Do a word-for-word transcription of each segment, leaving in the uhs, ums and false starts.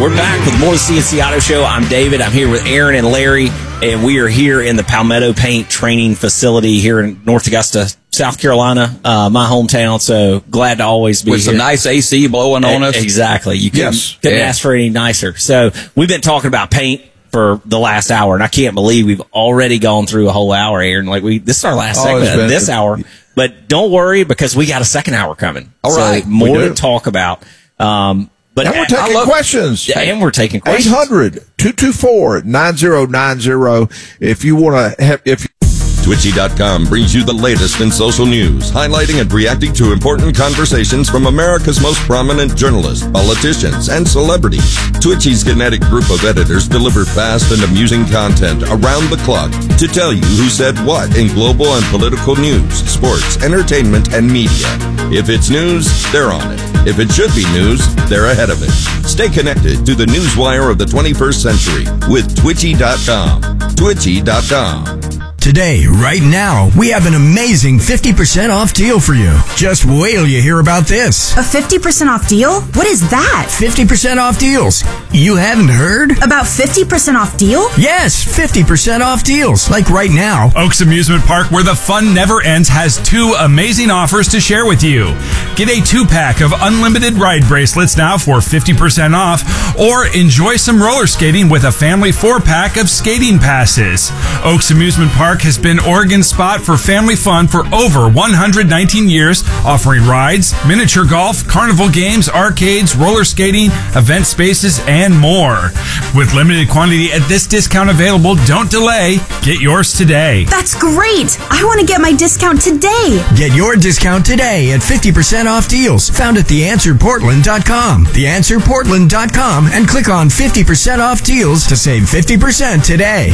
We're back with more of the C N C Auto Show. I'm David. I'm here with Aaron and Larry, and we are here in the Palmetto Paint Training Facility here in North Augusta, South Carolina, uh, my hometown. So glad to always be with here. With some nice A C blowing on us. Exactly. You couldn't, yes. couldn't yeah. ask for any nicer. So we've been talking about paint for the last hour, and I can't believe we've already gone through a whole hour, Aaron. Like we, this is our last oh, segment of this hour. But don't worry, because we got a second hour coming. All right. So more to talk about. Um, But and we're taking love, questions. Yeah, and we're taking questions. eight hundred, two two four, nine zero nine zero. If you want to have, if Twitchy dot com brings you the latest in social news, highlighting and reacting to important conversations from America's most prominent journalists, politicians, and celebrities. Twitchy's kinetic group of editors deliver fast and amusing content around the clock to tell you who said what in global and political news, sports, entertainment, and media. If it's news, they're on it. If it should be news, they're ahead of it. Stay connected to the newswire of the twenty-first century with Twitchy dot com. Twitchy dot com. Today, right now, we have an amazing fifty percent off deal for you. Just wait till you hear about this. A fifty percent off deal? What is that? fifty percent off deals. You haven't heard? About fifty percent off deal? Yes, fifty percent off deals. Like right now. Oaks Amusement Park, where the fun never ends, has two amazing offers to share with you. Get a two-pack of unlimited ride bracelets now for fifty percent off, or enjoy some roller skating with a family four-pack of skating passes. Oaks Amusement Park has been Oregon's spot for family fun for over one hundred nineteen years, offering rides, miniature golf, carnival games, arcades, roller skating, event spaces, and more. With limited quantity at this discount available, don't delay. Get yours today. That's great! I want to get my discount today. Get your discount today at fifty percent off deals found at the answer portland dot com. the answer portland dot com and click on fifty percent off deals to save fifty percent today.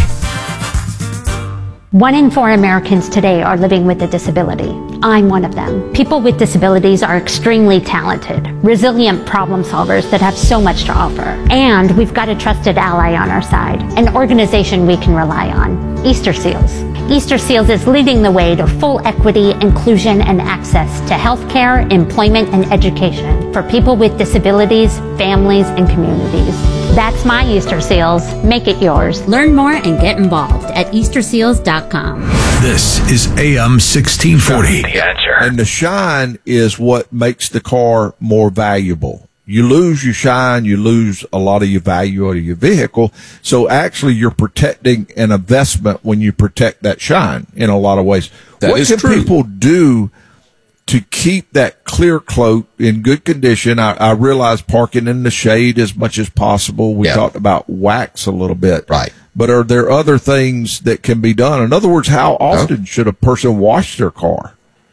One in four Americans today are living with a disability. I'm one of them. People with disabilities are extremely talented, resilient problem solvers that have so much to offer. And we've got a trusted ally on our side, an organization we can rely on, Easter Seals. Easter Seals is leading the way to full equity, inclusion, and access to healthcare, employment, and education for people with disabilities, families, and communities. That's my Easter Seals. Make it yours. Learn more and get involved at easter seals dot com. This is A M sixteen forty. The answer. And the shine is what makes the car more valuable. You lose your shine, you lose a lot of your value out of your vehicle. So actually you're protecting an investment when you protect that shine in a lot of ways. That what is can true. people do to keep that clear coat in good condition? I, I realize parking in the shade as much as possible. We Yeah. talked about wax a little bit. Right. But are there other things that can be done? In other words, how often should a person wash their car?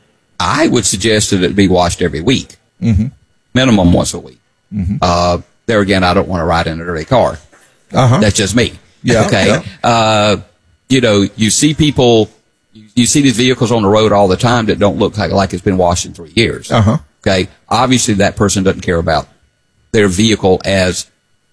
I would suggest that it be washed every week, Mm-hmm. minimum once a week. Mm-hmm. Uh, there again, I don't want to ride in a dirty car. Uh-huh. That's just me. Yeah, Okay. yeah. Uh, you know, you see people, you, you see these vehicles on the road all the time that don't look like, like it's been washed in three years. Uh-huh. Okay. Obviously, that person doesn't care about their vehicle as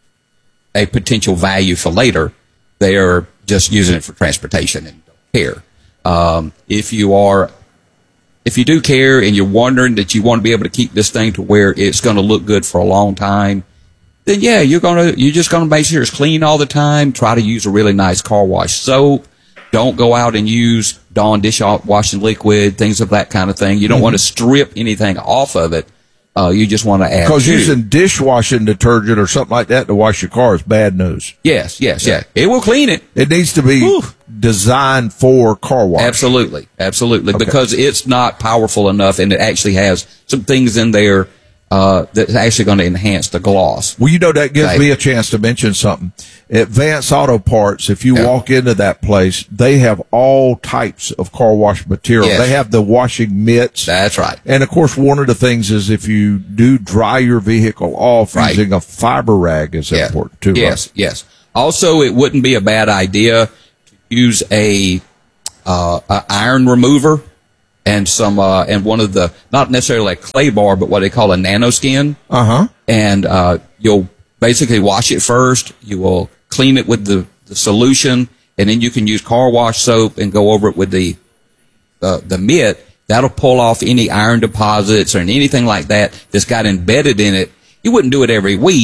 a potential value for later. They are just using it for transportation and don't care. Um, if you are, if you do care and you're wondering that you want to be able to keep this thing to where it's going to look good for a long time, then yeah, you're gonna, you're just gonna make sure it's clean all the time. Try to use a really nice car wash soap. Don't go out and use Dawn dishwashing liquid, things of that kind of thing. You don't Mm-hmm. want to strip anything off of it. Uh, you just want to add. Because to. using dishwashing detergent or something like that to wash your car is bad news. Yes, yes, yeah. It will clean it. It needs to be Whew. designed for car wash. Absolutely, absolutely, Okay. because it's not powerful enough, and it actually has some things in there uh, that's actually going to enhance the gloss. Well, you know, that gives Okay. me a chance to mention something. At Vance Auto Parts, if you Yeah. walk into that place, they have all types of car wash material. Yes. They have the washing mitts. That's right. And of course, one of the things is if you do dry your vehicle off, Right. using a fiber rag is Yeah. important too. Yes, right? yes. Also, it wouldn't be a bad idea to use a, uh, a iron remover and some uh, and one of the, not necessarily a clay bar, but what they call a nanoskin. Uh huh. And uh, you'll basically wash it first. You will clean it with the, the solution, and then you can use car wash soap and go over it with the uh, the mitt. That'll pull off any iron deposits or anything like that that's got embedded in it. You wouldn't do it every week,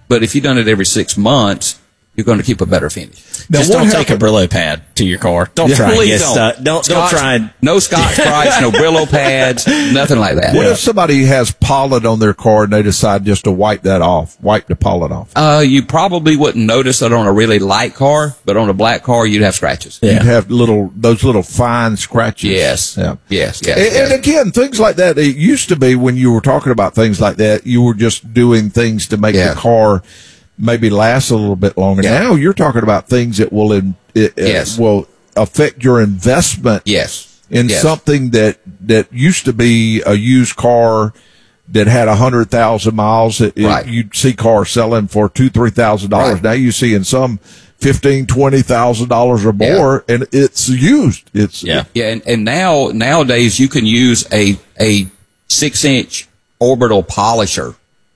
But if you've done it every six months, you're going to keep a better finish. Now, Just what don't happened- take a Brillo pad to your car. Don't Yeah, try and Please get don't. stuck. Don't, don't Scotch- try and. No Scotch-Brite, no Brillo pads, nothing like that. What if somebody has pollen on their car and they decide just to wipe that off, wipe the pollen off? Uh, you probably wouldn't notice it on a really light car, but on a black car, you'd have scratches. Yeah. You'd have little, those little fine scratches. Yes. Yeah. Yes, yes, And, yes. and again, things like that, it used to be when you were talking about things like that, you were just doing things to make Yeah. the car maybe last a little bit longer. Yeah. Now you're talking about things that will, in, it, it Yes. will affect your investment Yes. in Yes. something that, that used to be a used car that had a hundred thousand miles. It, it- Right. you'd see cars selling for two, three thousand dollars. Right. Now you see in some fifteen, twenty thousand dollars or Yeah. more, and it's used. It's Yeah. Yeah, and, and now nowadays you can use a a six inch orbital polisher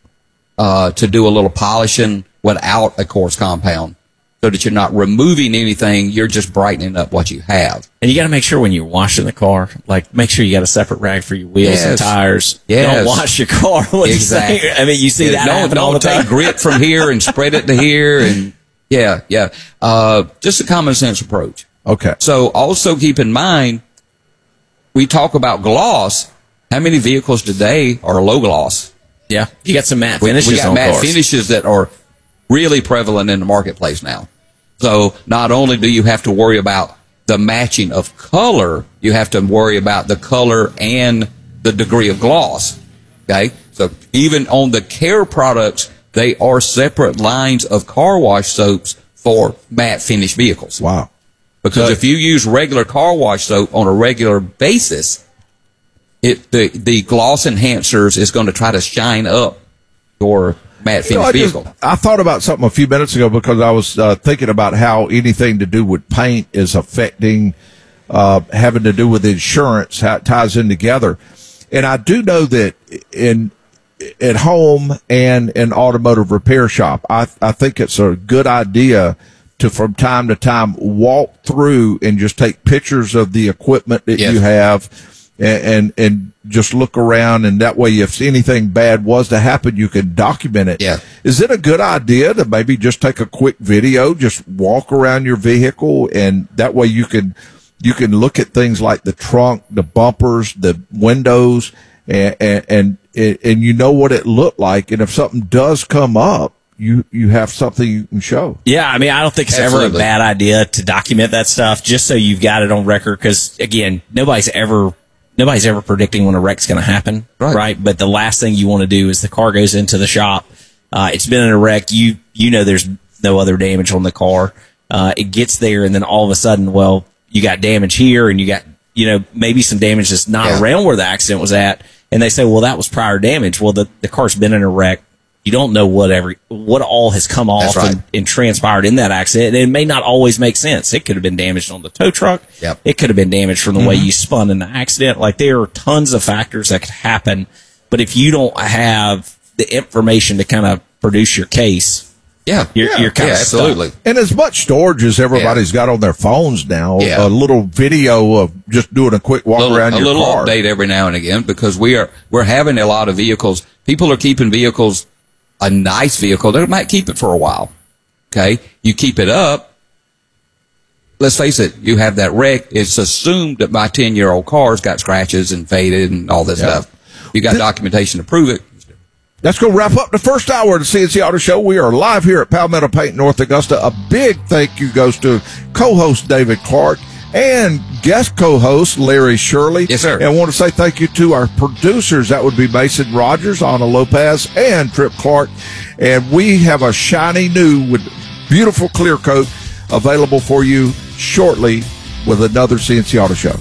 uh, to do a little polishing without a coarse compound, so that you're not removing anything. You're just brightening up what you have. And you got to make sure when you're washing the car, like make sure you got a separate rag for your wheels and Yes. tires. Yes. Don't wash your car. When you Exactly. say- I mean, you see that don't, happen don't all the take time. grit from here and spread it to here, and yeah, yeah. Uh, just a common sense approach. okay. So also keep in mind, we talk about gloss. How many vehicles today are low gloss? Yeah, you got some matte We, finishes we got on matte cars. finishes that are really prevalent in the marketplace now. So not only do you have to worry about the matching of color, you have to worry about the color and the degree of gloss. Okay? So even on the Care products, they are separate lines of car wash soaps for matte finish vehicles. Wow. Because if you use regular car wash soap on a regular basis, it the, the gloss enhancers is going to try to shine up your matte You know, finish I, just- vehicle. I thought about something a few minutes ago because I was uh, thinking about how anything to do with paint is affecting, uh, having to do with insurance, how it ties in together. And I do know that in at home and in automotive repair shop, I, I think it's a good idea to, from time to time, walk through and just take pictures of the equipment that Yes. you have and, and, and just look around. And that way, if anything bad was to happen, you can document it. Yeah. Is it a good idea to maybe just take a quick video, just walk around your vehicle, and that way you can, you can look at things like the trunk, the bumpers, the windows, and, and, and, and you know what it looked like. And if something does come up, you, you have something you can show. Yeah, I mean, I don't think it's ever Absolutely. a bad idea to document that stuff just so you've got it on record. Because again, nobody's ever nobody's ever predicting when a wreck's going to happen, Right. right? But the last thing you want to do is the car goes into the shop. Uh, it's been in a wreck. You you know there's no other damage on the car. Uh, it gets there, and then all of a sudden, well, you got damage here, and you got you know maybe some damage that's not Yeah. around where the accident was at. And they say, well, that was prior damage. Well, the the car's been in a wreck. You don't know what every what all has come off That's right. and, and transpired in that accident. And it may not always make sense. It could have been damaged on the tow truck. Yep. It could have been damaged from the way Mm-hmm. you spun in the accident. Like there are tons of factors that could happen. But if you don't have the information to kind of produce your case, Yeah. you're, yeah. you're kind yeah, of absolutely. And as much storage as everybody's got on their phones now, Yeah. a little video of just doing a quick walk little, around a your little car. update every now and again, because we are we're having a lot of vehicles. People are keeping vehicles, a nice vehicle, they might keep it for a while. Okay, you keep it up. Let's face it, you have that wreck. It's assumed that my ten year old car's got scratches and faded and all this Yeah. stuff. You got documentation to prove it. That's going to wrap up the first hour of the C N C Auto Show. We are live here at Palmetto Paint, North Augusta. A big thank you goes to co-host David Clark and guest co-host Larry Shirley. Yes, sir. And I want to say thank you to our producers. That would be Mason Rogers, Anna Lopez, and Trip Clark. And we have a shiny new with beautiful clear coat available for you shortly with another C N C Auto Show.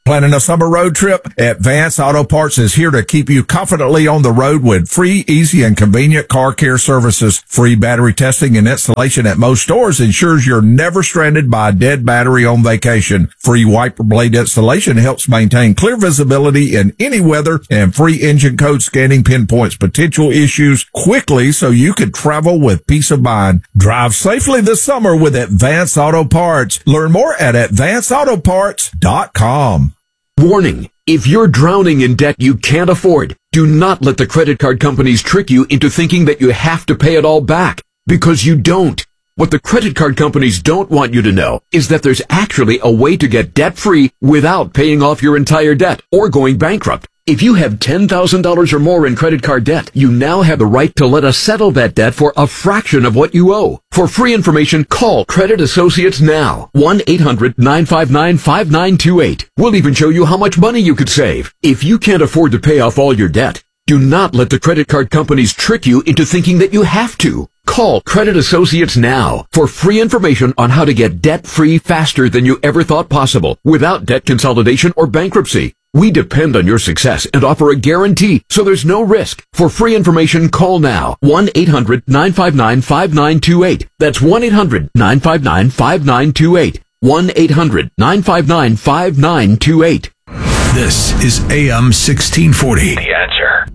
Planning a summer road trip? Advance Auto Parts is here to keep you confidently on the road with free, easy, and convenient car care services. Free battery testing and installation at most stores ensures you're never stranded by a dead battery on vacation. Free wiper blade installation helps maintain clear visibility in any weather, and free engine code scanning pinpoints potential issues quickly so you can travel with peace of mind. Drive safely this summer with Advance Auto Parts. Learn more at advance auto parts dot com. Warning, if you're drowning in debt you can't afford, do not let the credit card companies trick you into thinking that you have to pay it all back, because you don't. What the credit card companies don't want you to know is that there's actually a way to get debt-free without paying off your entire debt or going bankrupt. If you have ten thousand dollars or more in credit card debt, you now have the right to let us settle that debt for a fraction of what you owe. For free information, call Credit Associates now. one eight hundred nine five nine five nine two eight. We'll even show you how much money you could save. If you can't afford to pay off all your debt, do not let the credit card companies trick you into thinking that you have to. Call Credit Associates now for free information on how to get debt-free faster than you ever thought possible without debt consolidation or bankruptcy. We depend on your success and offer a guarantee, so there's no risk. For free information, call now. one eight hundred nine five nine five nine two eight. That's one eight hundred nine five nine five nine two eight. one eight hundred nine five nine five nine two eight. This is A M sixteen forty. The Answer.